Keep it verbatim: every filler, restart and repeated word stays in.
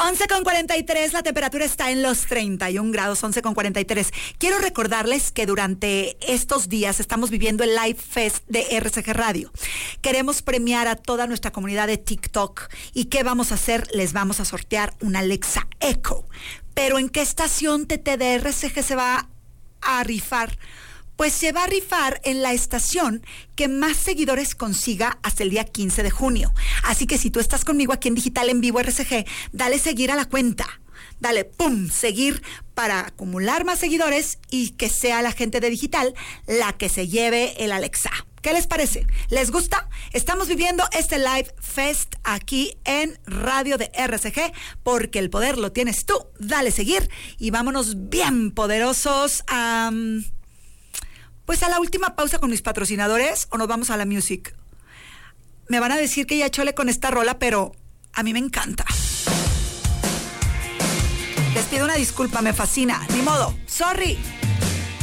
once con cuarenta y tres, la temperatura está en los treinta y un grados, once con cuarenta y tres. Quiero recordarles que durante estos días estamos viviendo el Live Fest de R C G Radio. Queremos premiar a toda nuestra comunidad de TikTok. ¿Y qué vamos a hacer? Les vamos a sortear una Alexa Echo. ¿Pero en qué estación T T de R C G se va a rifar? Pues se va a rifar en la estación que más seguidores consiga hasta el día quince de junio. Así que si tú estás conmigo aquí en Digital en Vivo R C G, dale seguir a la cuenta. Dale, pum, seguir para acumular más seguidores y que sea la gente de Digital la que se lleve el Alexa. ¿Qué les parece? ¿Les gusta? Estamos viviendo este Live Fest aquí en Radio de R C G porque el poder lo tienes tú. Dale seguir y vámonos bien poderosos a... Um, Pues a la última pausa con mis patrocinadores o nos vamos a la music. Me van a decir que ya chole con esta rola, pero a mí me encanta. Les pido una disculpa, me fascina. Ni modo, sorry.